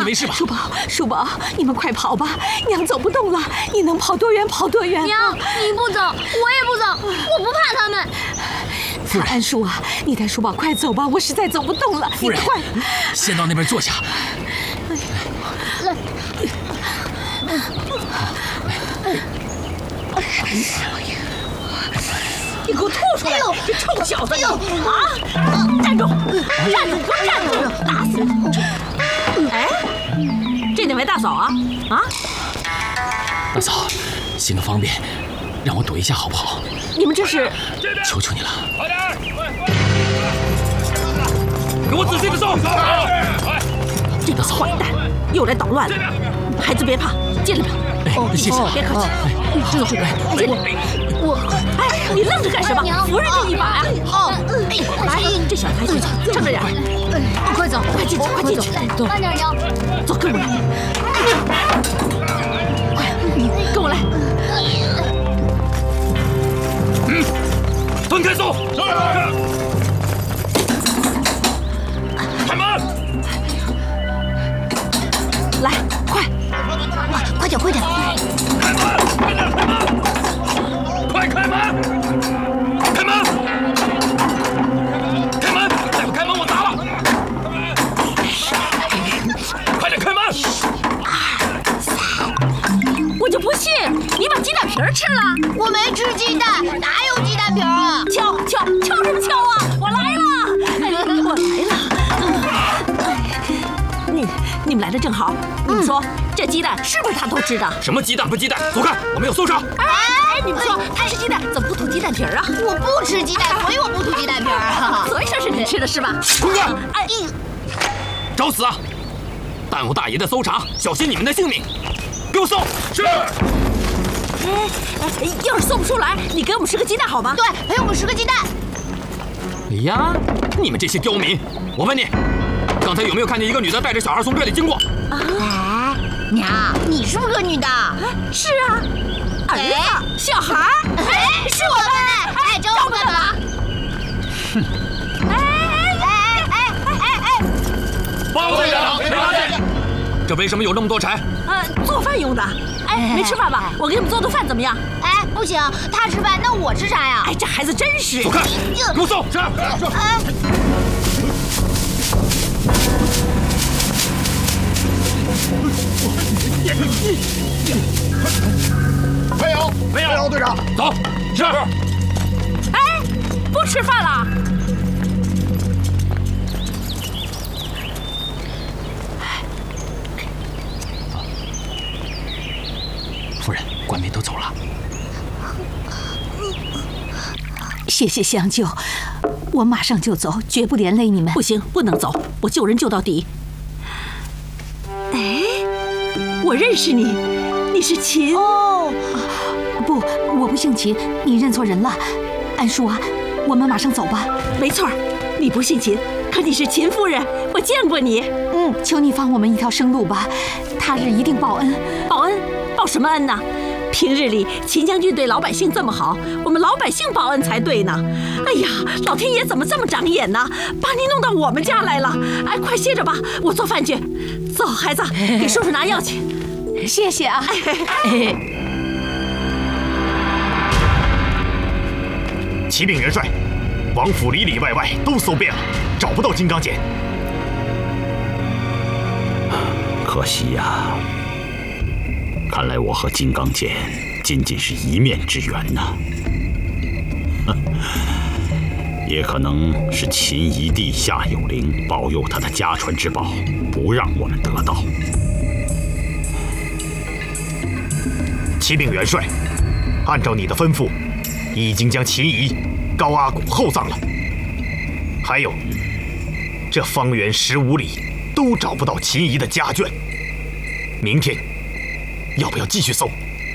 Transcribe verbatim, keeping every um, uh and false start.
没事吧？ 叔宝，叔宝，你们快跑吧，娘走不动了。你能跑多远跑多远。 娘，你不走，我也不走，我不怕他们。 夫人，安叔啊，你带叔宝快走吧，我实在走不动了。 夫人， 快， 先到那边坐下。 来。 你给我吐出来！这臭小子！啊！站住！站住！给我站住！打死你！哎，这哪位大嫂啊？啊！ 大嫂，行个方便，让我躲一下好不好？ 你们这是？ 求求你了！ 快点！给我仔细的搜！ 这个坏蛋又来捣乱了！孩子别怕，进来吧。 哦，谢谢， 别客气。这个是进来。 我，哎，你愣着干什么？扶人家一把呀！哦，哎，来，这小子还小，撑着点。快走，快进去，快进去。 慢点，娘。 走，跟我来。快，跟我来。 嗯，分开搜。开门。 来，快， 快点，快点。 开门，快点，开门。 快开门！开门！开门！再不开门，我砸了！快点开门！ 我就不信你把鸡蛋皮吃了！ 我没吃鸡蛋，哪有鸡蛋皮啊？ 敲敲敲什么敲啊！我来了，我来了。你你们来的正好，你们说这鸡蛋是不是他偷吃的？ 什么鸡蛋不鸡蛋？走开！我没有搜查。 哎！ 你们说他吃鸡蛋怎么不吐鸡蛋皮啊？ 我不吃鸡蛋，所以我不吐鸡蛋皮啊。 所以说是你吃的是吧？ 滚开！ 哎， 找死啊！耽误大爷的搜查，小心你们的性命！给我搜！是。 哎，要是搜不出来，你给我们十个鸡蛋好吗？ 对，赔我们十个鸡蛋。 哎呀，你们这些刁民！我问你，刚才有没有看见一个女的带着小孩从这里经过？ 啊，哎，娘，你是不是个女的？ 是啊。 儿子，小孩儿， 哎，是我们，哎，招我们了。 哼！ 哎哎哎哎哎哎！ 包队长，没发现。这为什么有那么多柴？ 呃，做饭用的。哎，没吃饭吧？我给你们做顿饭怎么样？ 哎，不行，他吃饭，那我吃啥呀？ 哎，这孩子真是。 走开！给我搜！是。 哎。 没有， 没有， 没有，队长， 走，是。 哎，不吃饭了？ 夫人，官兵都走了。 谢谢相救，我马上就走，绝不连累你们。不行，不能走，我救人救到底。哎，我认识你。 你是秦哦，不，我不姓秦，你认错人了。安叔啊，我们马上走吧。没错，你不姓秦，可你是秦夫人，我见过你。嗯，求你放我们一条生路吧，他日一定报恩。报恩？报什么恩呢？平日里秦将军对老百姓这么好，我们老百姓报恩才对呢。哎呀，老天爷怎么这么长眼呢？把你弄到我们家来了。哎，快歇着吧，我做饭去。走，孩子，给叔叔拿药去。 谢谢啊！ 启禀元帅，王府里里外外都搜遍了，找不到金刚锏。 可惜呀，看来我和金刚锏仅仅是一面之缘呐。也可能是秦夷帝夏有灵保佑他的家传之宝，不让我们得到。 启禀元帅，按照你的吩咐，已经将秦夷、高阿骨厚葬了。还有，这方圆十五里都找不到秦夷的家眷。明天，要不要继续搜？